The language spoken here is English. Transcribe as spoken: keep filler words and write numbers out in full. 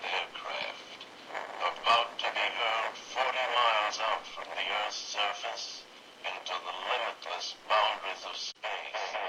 unmanned aircraft, about to be hurled forty miles out from the Earth's surface into the limitless boundaries of space.